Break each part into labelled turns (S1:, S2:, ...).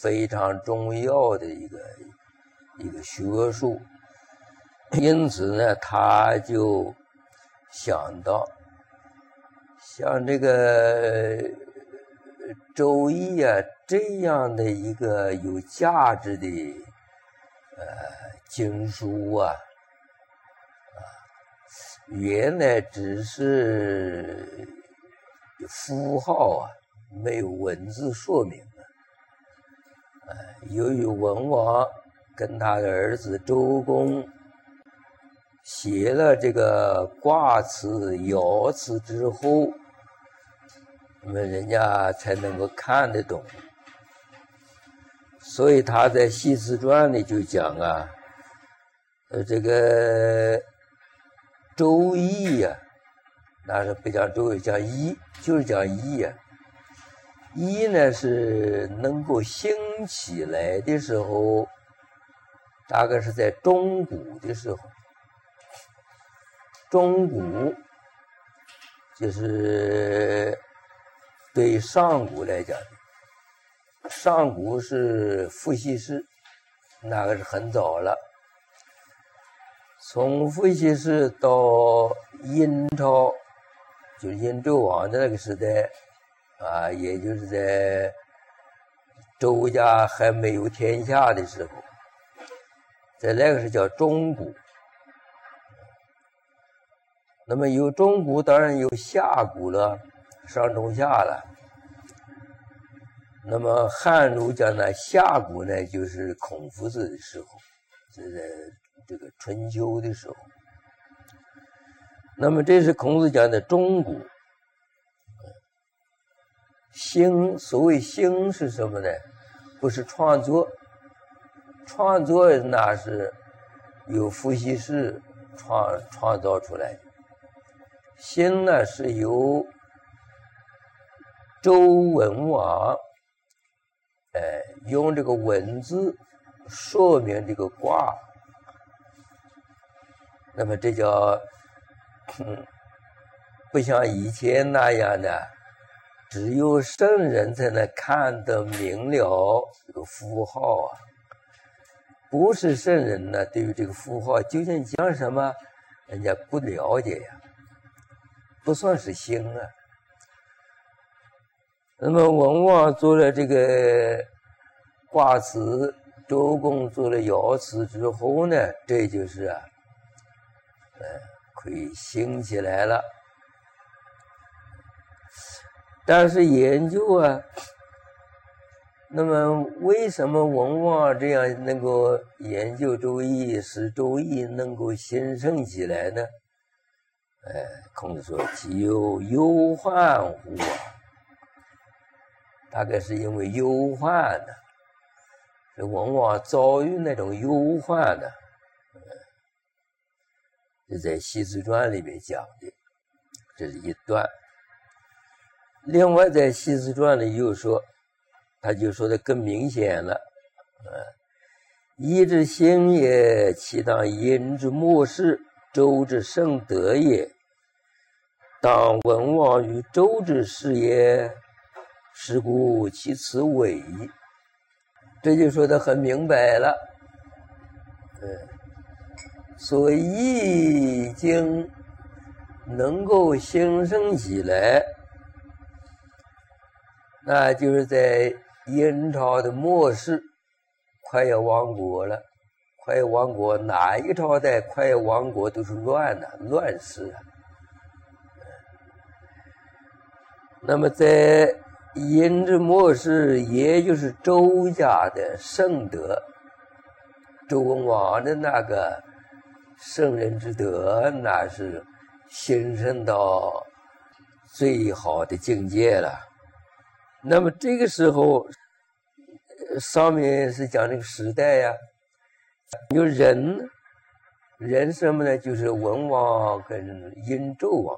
S1: 非常重要的一个学术。因此呢，他就想到像这个《周易》啊这样的一个有价值的经书啊，原来只是符号啊，没有文字说明啊。由于文王跟他的儿子周公写了这个卦辞、爻辞之后，那么人家才能够看得懂。所以他在《系辞传》里就讲啊，这个周易呀，那是不讲周易，讲易，就是讲易呀。易呢是能够兴起来的时候，大概是在中古的时候。中古就是对上古来讲的，上古是伏羲氏，那个是很早了。从伏羲氏到殷朝，就是殷纣王的那个时代啊，也就是在周家还没有天下的时候，在那个是叫中古。那么有中古，当然有下古了，上中下了。那么汉儒讲呢，下古呢就是孔夫子的时候，是在这个春秋的时候。那么这是孔子讲的中古。兴，所谓兴是什么呢？不是创作，创作那是由伏羲氏创造出来的。兴呢是由周文王用这个文字说明这个卦，那么这叫不像以前那样的只有圣人才能看得明了这个符号啊。不是圣人呢，对于这个符号究竟讲什么人家不了解呀，不算是兴啊。那么文王做了这个卦辞，周公做了爻辞之后呢，这就是可以兴起来了。但是研究啊，那么为什么文王这样能够研究周易，使周易能够兴盛起来呢？孔子说：“其有忧患乎啊？”大概是因为忧患呢，是文王遭遇那种忧患呢，这在《系辞传》里面讲的，这是一段。另外在《系辞传》里又说，他就说的更明显了，易之兴也，其当殷之末世，周之盛德也。当文王于周之始也，是故其辞伪矣。这就说得很明白了。所以易经能够兴盛起来，那就是在殷朝的末世，快要亡国了。快要亡国，哪一个朝代快要亡国都是乱世啊。那么在殷之末世，也就是周家的圣德，周文王的那个圣人之德，那是兴盛到最好的境界了。那么这个时候，上面是讲这个时代呀，有人什么呢？就是文王跟殷纣王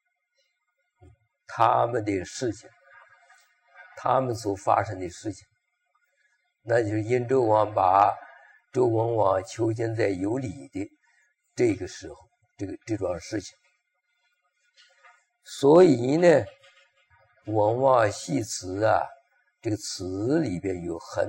S1: 他们的事情，他们所发生的事情，那就是殷纣王把周文王囚禁在有里的这个时候，这桩事情。所以呢，文王系辞啊，这个词里边有很